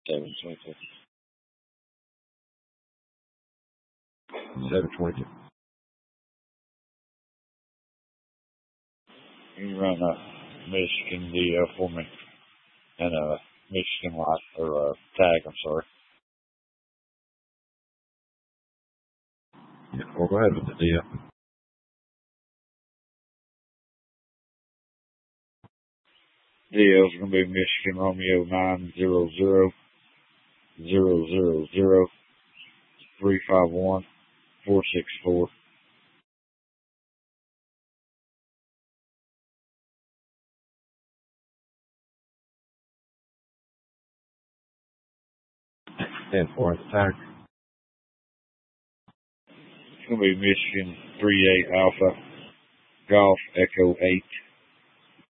722. 722. You run a Michigan DL for me. And a Michigan light, or tag, I'm sorry. Yeah, we'll go ahead with the deal. DL's going to be Michigan Romeo 900 351 464. And for the tag. It's going to be Michigan 38 Alpha Golf Echo 8